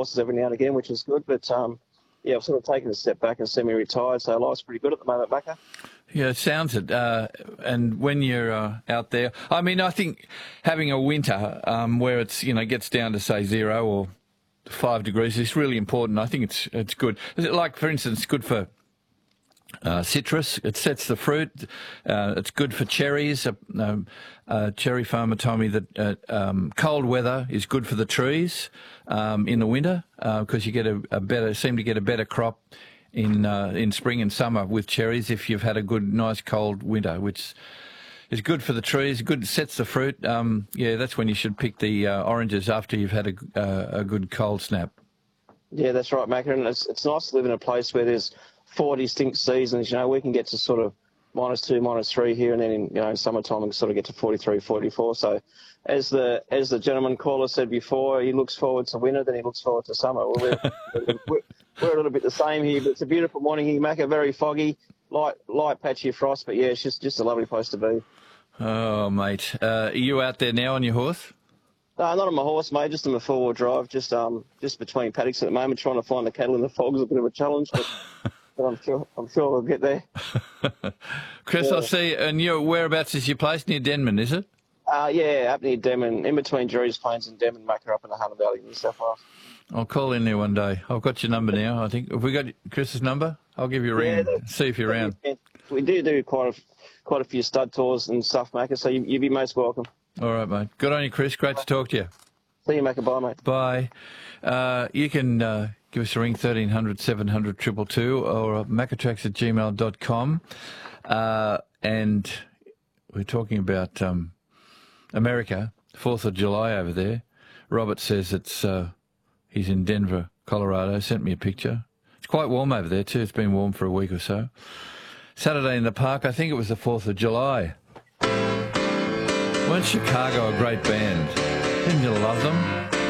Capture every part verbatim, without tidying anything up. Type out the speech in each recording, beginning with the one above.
horses every now and again, which is good. But, um, yeah, I've sort of taken a step back and semi-retired, so life's pretty good at the moment, Macca. Yeah, it sounds it. Uh, and when you're uh, out there, I mean, I think having a winter um, where it's, you know, gets down to, say, zero or five degrees is really important. I think it's it's good. Like, for instance, it's good for uh, citrus. It sets the fruit. Uh, it's good for cherries. A uh, um, uh, cherry farmer told me that uh, um, cold weather is good for the trees um, in the winter because uh, you get a, a better, seem to get a better crop in uh, in spring and summer with cherries if you've had a good, nice, cold winter, which is good for the trees, good, sets the fruit. Um, yeah, that's when you should pick the uh, oranges after you've had a, uh, a good cold snap. Yeah, that's right, Macca, and it's, it's nice to live in a place where there's four distinct seasons. You know, we can get to sort of minus two, minus three here, and then in, you know, in summertime we can sort of get to forty-three, forty-four. So as the as the gentleman caller said before, he looks forward to winter, then he looks forward to summer. Well, we're, we're, we're a little bit the same here, but it's a beautiful morning here, Macca, very foggy, light light patchy of frost, but yeah, it's just, just a lovely place to be. Oh, mate. Uh, are you out there now on your horse? No, not on my horse, mate, just on my four-wheel drive, just um, just between paddocks at the moment, trying to find the cattle in the fog is a bit of a challenge, but, but I'm sure I'm sure we'll get there. Chris, yeah. I see, and your whereabouts is your place? Near Denman, is it? Uh, yeah, up near Denman, in between Drury's Plains and Denman, Macca, up in the Hunter Valley, New South Wales. I'll call in there one day. I've got your number now, I think. Have we got Chris's number? I'll give you a ring, yeah, see if you're around. We do do quite a, quite a few stud tours and stuff, Macca, so you, you'd be most welcome. All right, mate. Good on you, Chris. Great to talk to you. See you, Macca. Bye, mate. Bye. Uh, you can uh, give us a ring, thirteen hundred, seven hundred, two two two, or maccatracks at gmail dot com. Uh, and we're talking about um, America, fourth of July over there. Robert says it's uh, he's in Denver, Colorado. Sent me a picture. It's quite warm over there, too. It's been warm for a week or so. Saturday in the park, I think it was the fourth of July. Weren't Chicago a great band? Didn't you love them?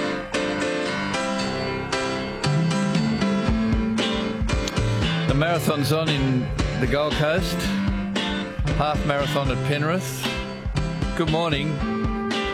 The marathon's on in the Gold Coast. Half marathon at Penrith. Good morning.